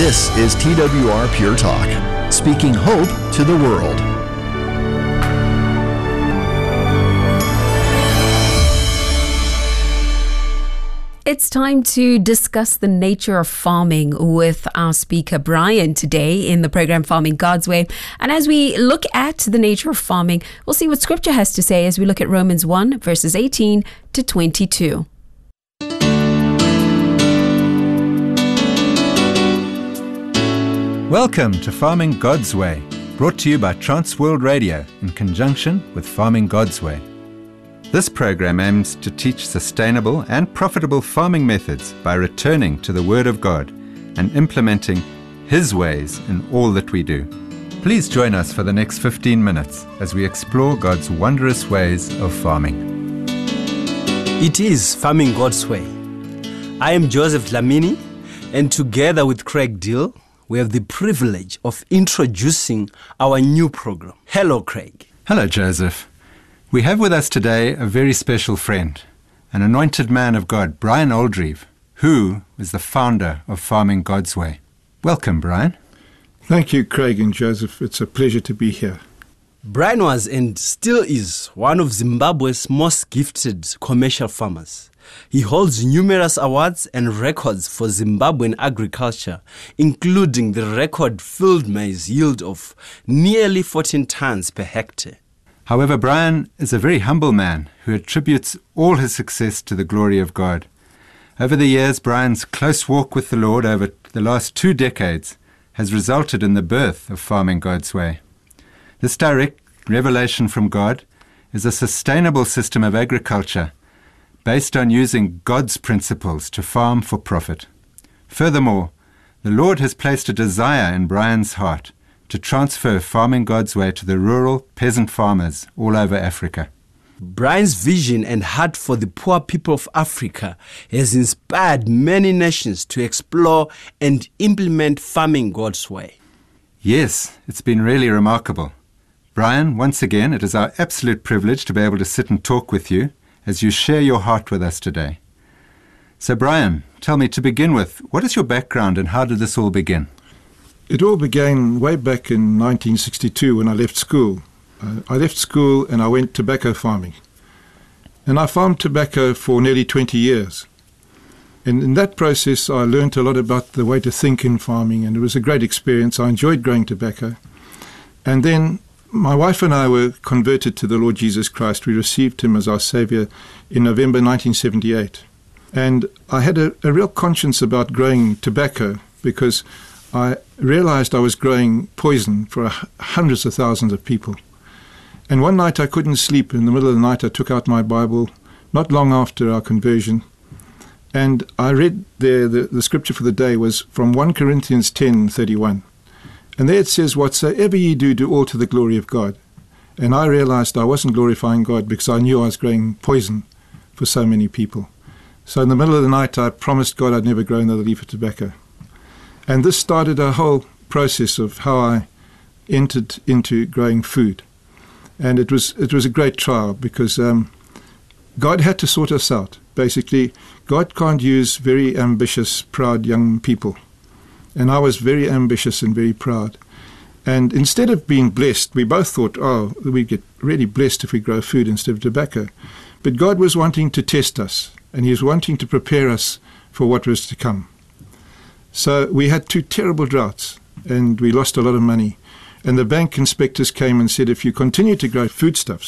This is TWR Pure Talk, speaking hope to the world. It's time to discuss the nature of farming with our speaker, Brian, today in the program Farming God's Way. And as we look at the nature of farming, we'll see what Scripture has to say as we look at Romans 1, verses 18 to 22. Welcome to Farming God's Way, brought to you by Transworld Radio in conjunction with Farming God's Way. This program aims to teach sustainable and profitable farming methods by returning to the Word of God and implementing His ways in all that we do. Please join us for the next 15 minutes as we explore God's wondrous ways of farming. It is Farming God's Way. I am Joseph Dlamini, and together with Craig Dill, we have the privilege of introducing our new program. Hello, Craig. Hello, Joseph. We have with us today a very special friend, an anointed man of God, Brian Oldreive, who is the founder of Farming God's Way. Welcome, Brian. Thank you, Craig and Joseph. It's a pleasure to be here. Brian was and still is one of Zimbabwe's most gifted commercial farmers. He holds numerous awards and records for Zimbabwean agriculture, including the record field maize yield of nearly 14 tons per hectare. However, Brian is a very humble man who attributes all his success to the glory of God. Over the years, Brian's close walk with the Lord over the last 2 decades has resulted in the birth of Farming God's Way. This direct revelation from God is a sustainable system of agriculture based on using God's principles to farm for profit. Furthermore, the Lord has placed a desire in Brian's heart to transfer Farming God's Way to the rural peasant farmers all over Africa. Brian's vision and heart for the poor people of Africa has inspired many nations to explore and implement Farming God's Way. Yes, it's been really remarkable. Brian, once again, it is our absolute privilege to be able to sit and talk with you as you share your heart with us today. So Brian, tell me, to begin with, what is your background and how did this all begin? It all began way back in 1962 when I left school. I left school and I went tobacco farming. And I farmed tobacco for nearly 20 years. And in that process, I learned a lot about the way to think in farming, and it was a great experience. I enjoyed growing tobacco. And then my wife and I were converted to the Lord Jesus Christ. We received Him as our Savior in November 1978. And I had a real conscience about growing tobacco because I realized I was growing poison for hundreds of thousands of people. And one night I couldn't sleep. In the middle of the night I took out my Bible, not long after our conversion, and I read there the scripture for the day was from 1 Corinthians 10:31. And there it says, "Whatsoever ye do, do all to the glory of God." And I realized I wasn't glorifying God because I knew I was growing poison for so many people. So in the middle of the night I promised God I'd never grow another leaf of tobacco. And this started a whole process of how I entered into growing food. And it was a great trial because God had to sort us out. Basically, God can't use very ambitious, proud young people. And I was very ambitious and very proud. And instead of being blessed, we both thought, we get really blessed if we grow food instead of tobacco. But God was wanting to test us, and He was wanting to prepare us for what was to come. So we had 2 terrible droughts, and we lost a lot of money. And the bank inspectors came and said, if you continue to grow foodstuffs,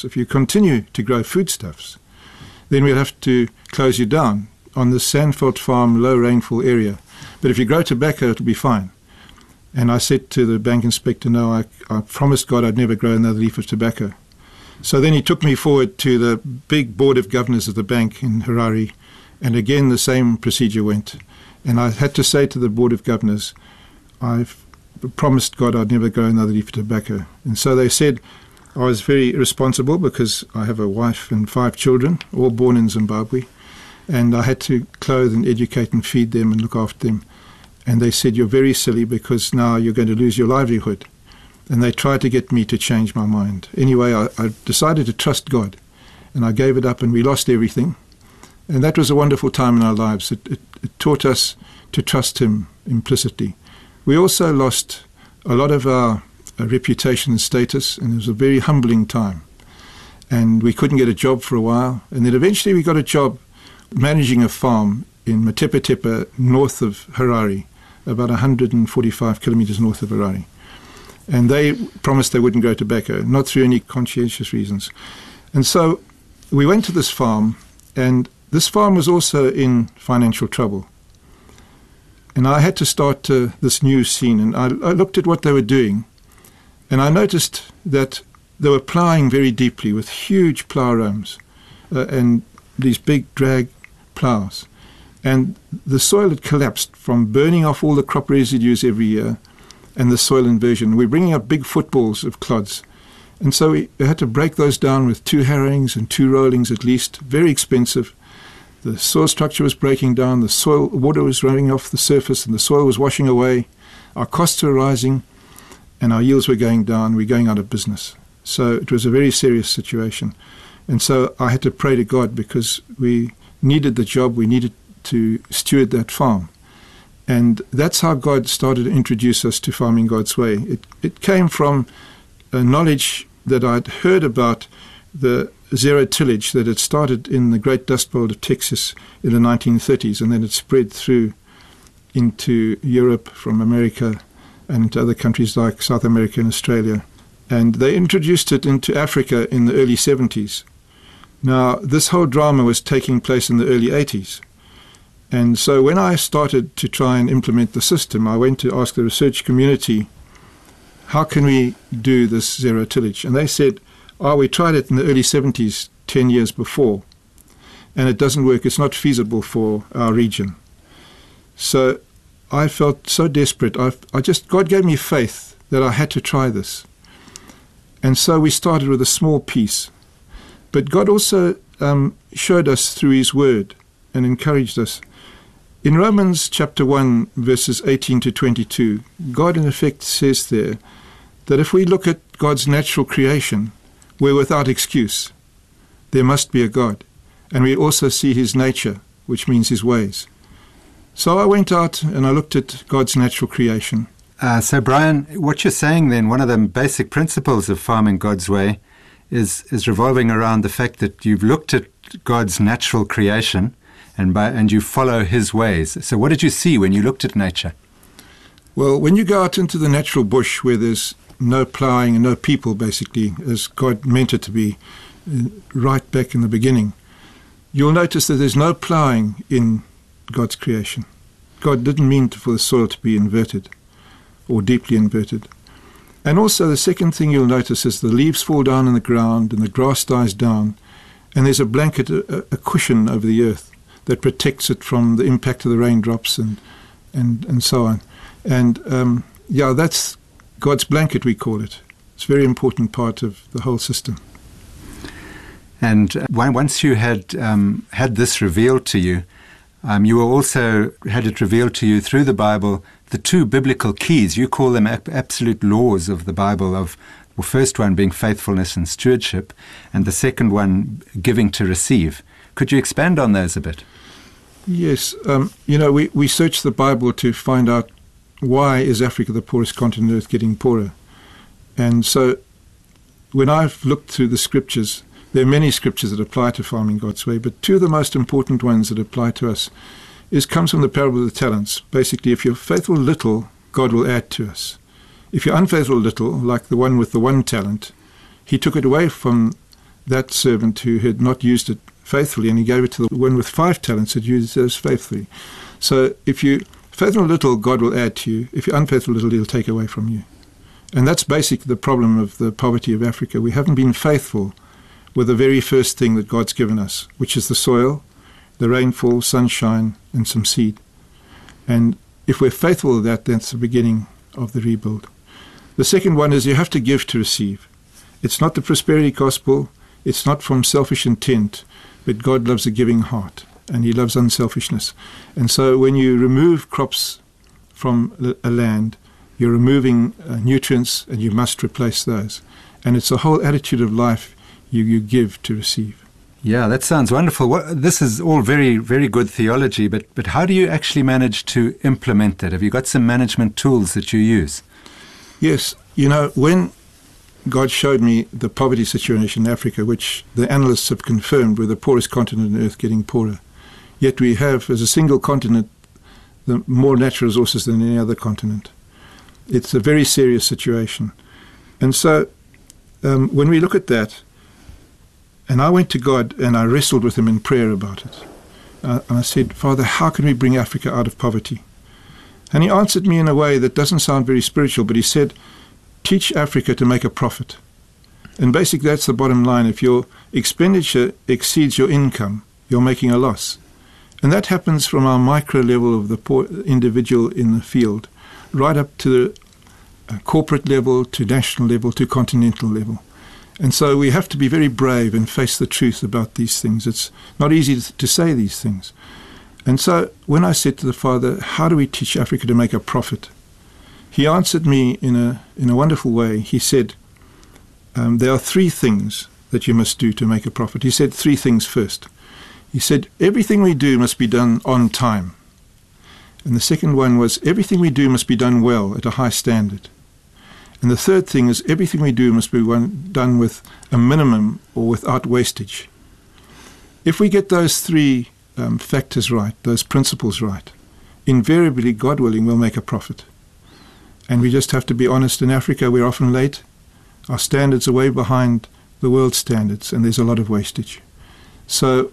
then we'll have to close you down on the Sandveld Farm low rainfall area. But if you grow tobacco, it'll be fine. And I said to the bank inspector, no, I promised God I'd never grow another leaf of tobacco. So then he took me forward to the big board of governors of the bank in Harare, and again the same procedure went. And I had to say to the board of governors, I've promised God I'd never grow another leaf of tobacco. And so they said I was very responsible because I have a wife and 5 children, all born in Zimbabwe, and I had to clothe and educate and feed them and look after them. And they said, you're very silly because now you're going to lose your livelihood. And they tried to get me to change my mind. Anyway, I decided to trust God, and I gave it up, and we lost everything. And that was a wonderful time in our lives. It taught us to trust Him implicitly. We also lost a lot of our reputation and status, and it was a very humbling time. And we couldn't get a job for a while. And then eventually we got a job managing a farm in Matepetepa, north of Harare, about 145 kilometers north of Harare. And they promised they wouldn't grow tobacco, not through any conscientious reasons. And so we went to this farm, and this farm was also in financial trouble. And I had to start this new scene, and I looked at what they were doing, and I noticed that they were ploughing very deeply with huge plough rams and these big drag ploughs. And the soil had collapsed from burning off all the crop residues every year and the soil inversion. We're bringing up big footballs of clods. And so we had to break those down with 2 harrowings and 2 rollings at least, very expensive. The soil structure was breaking down, the soil water was running off the surface, and the soil was washing away. Our costs were rising, and our yields were going down. We're going out of business. So it was a very serious situation. And so I had to pray to God, because we needed the job, we needed to steward that farm. And that's how God started to introduce us to Farming God's Way. It came from a knowledge that I'd heard about the zero tillage that had started in the Great Dust Bowl of Texas in the 1930s, and then it spread through into Europe from America and into other countries like South America and Australia. And they introduced it into Africa in the early 70s. Now, this whole drama was taking place in the early 80s. And so when I started to try and implement the system, I went to ask the research community, how can we do this zero tillage? And they said, we tried it in the early 70s, 10 years before, and it doesn't work. It's not feasible for our region. So I felt so desperate. God gave me faith that I had to try this. And so we started with a small piece. But God also showed us through His Word and encouraged us. In Romans chapter 1, verses 18 to 22, God in effect says there that if we look at God's natural creation, we're without excuse. There must be a God. And we also see His nature, which means His ways. So I went out and I looked at God's natural creation. So Brian, what you're saying then, one of the basic principles of Farming God's Way is revolving around the fact that you've looked at God's natural creation and you follow His ways. So what did you see when you looked at nature? Well, when you go out into the natural bush where there's no ploughing and no people, basically, as God meant it to be right back in the beginning, you'll notice that there's no ploughing in God's creation. God didn't mean for the soil to be inverted or deeply inverted. And also the second thing you'll notice is the leaves fall down on the ground and the grass dies down, and there's a blanket, a cushion over the earth that protects it from the impact of the raindrops and so on. And that's God's blanket, we call it. It's a very important part of the whole system. And once you had this revealed to you, you also had it revealed to you through the Bible, the 2 biblical keys. You call them absolute laws of the Bible, of the first one being faithfulness and stewardship, and the second one giving to receive. Could you expand on those a bit? Yes. We searched the Bible to find out why is Africa the poorest continent on earth getting poorer. And so when I've looked through the scriptures, there are many scriptures that apply to Farming God's Way, but 2 of the most important ones that apply to us comes from the parable of the talents. Basically, if you're faithful little, God will add to us. If you're unfaithful little, like the one with the 1 talent, He took it away from that servant who had not used it faithfully, and He gave it to the one with 5 talents that used those faithfully. So if you faithful little, God will add to you. If you're unfaithful little, He'll take away from you. And that's basically the problem of the poverty of Africa. We haven't been faithful with the very first thing that God's given us, which is the soil, the rainfall, sunshine, and some seed. And if we're faithful to that, that's the beginning of the rebuild. The second one is you have to give to receive. It's not the prosperity gospel. It's not from selfish intent, but God loves a giving heart, and He loves unselfishness. And so when you remove crops from a land, you're removing nutrients, and you must replace those. And it's a whole attitude of life you give to receive. Yeah, that sounds wonderful. This is all very, very good theology, but how do you actually manage to implement that? Have you got some management tools that you use? Yes, when God showed me the poverty situation in Africa, which the analysts have confirmed we're the poorest continent on earth, getting poorer, yet we have, as a single continent, the more natural resources than any other continent. It's a very serious situation. And so when we look at that, and I went to God and I wrestled with him in prayer about it. And I said, Father, how can we bring Africa out of poverty? And he answered me in a way that doesn't sound very spiritual, but he said, teach Africa to make a profit. And basically that's the bottom line. If your expenditure exceeds your income, you're making a loss. And that happens from our micro level of the poor individual in the field, right up to the corporate level, to national level, to continental level. And so we have to be very brave and face the truth about these things. It's not easy to say these things. And so when I said to the Father, how do we teach Africa to make a profit? He answered me in a wonderful way. He said, there are three things that you must do to make a profit. He said three things first. He said, everything we do must be done on time. And the second one was, everything we do must be done well at a high standard. And the third thing is, everything we do must be done with a minimum or without wastage. If we get those three factors right, those principles right, invariably, God willing, we'll make a profit. And we just have to be honest. In Africa, we're often late. Our standards are way behind the world standards, and there's a lot of wastage. So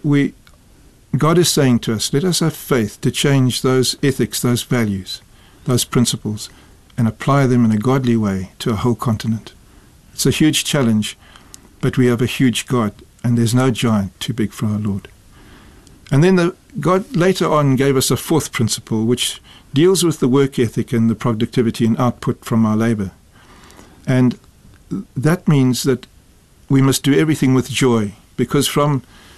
God is saying to us, let us have faith to change those ethics, those values, those principles, and apply them in a godly way to a whole continent. It's a huge challenge, but we have a huge God, and there's no giant too big for our Lord. And then God later on gave us a fourth principle, which deals with the work ethic and the productivity and output from our labor. And that means that we must do everything with joy, because from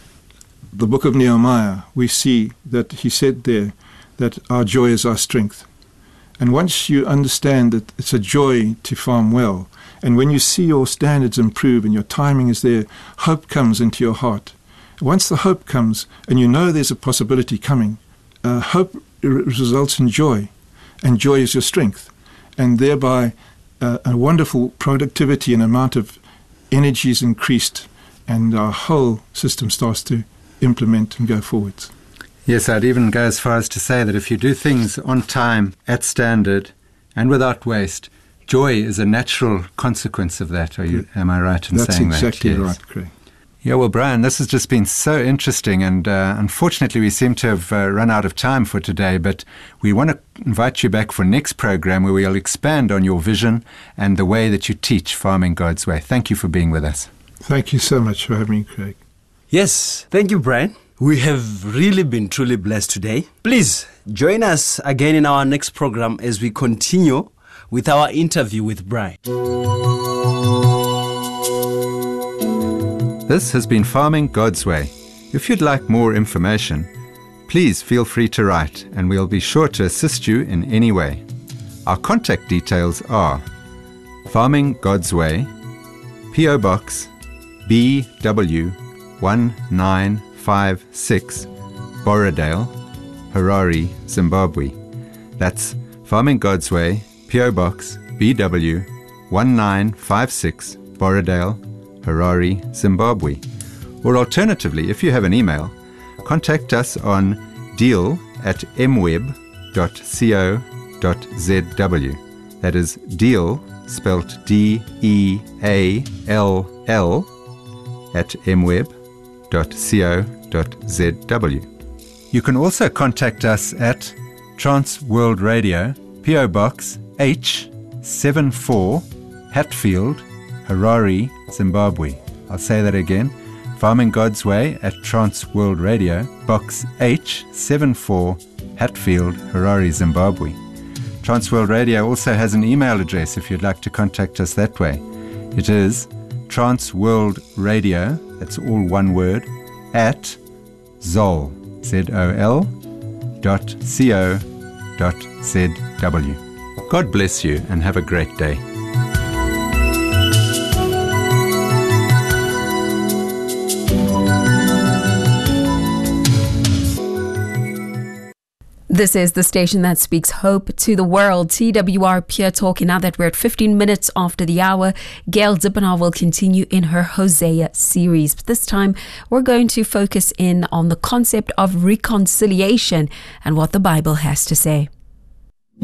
the book of Nehemiah, we see that he said there that our joy is our strength. And once you understand that it's a joy to farm well, and when you see your standards improve and your timing is there, hope comes into your heart. Once the hope comes, and you know there's a possibility coming, hope results in joy, and joy is your strength. And thereby a wonderful productivity and amount of energy is increased, and our whole system starts to implement and go forwards. Yes, I'd even go as far as to say that if you do things on time, at standard, and without waste, joy is a natural consequence of that. Am I right in saying that? That's exactly right, Craig. Yeah, well, Brian, this has just been so interesting, and unfortunately we seem to have run out of time for today, but we want to invite you back for next program where we'll expand on your vision and the way that you teach Farming God's Way. Thank you for being with us. Thank you so much for having me, Craig. Yes, thank you, Brian. We have really been truly blessed today. Please join us again in our next program as we continue with our interview with Brian. This has been Farming God's Way. If you'd like more information, please feel free to write, and we'll be sure to assist you in any way. Our contact details are Farming God's Way, P.O. Box BW 1956, Borrowdale, Harare, Zimbabwe. That's Farming God's Way, P.O. Box BW 1956, Borrowdale, Harare, Zimbabwe. Or alternatively, if you have an email, contact us on deal@mweb.co.zw. That is deal, spelt D-E-A-L-L, at mweb.co.zw. You can also contact us at Trans World Radio, P.O. Box H74, Hatfield, Harare, Zimbabwe. I'll say that again. Farming God's Way at Trans World Radio, Box H74, Hatfield, Harare, Zimbabwe. Trans World Radio also has an email address if you'd like to contact us that way. It is transworldradio, that's all one word, at zol, zol.co.zw. God bless you and have a great day. This is the station that speaks hope to the world. TWR Pure Talk. Now that we're at 15 minutes after the hour, Gail Dippenaar will continue in her Hosea series. But this time, we're going to focus in on the concept of reconciliation and what the Bible has to say.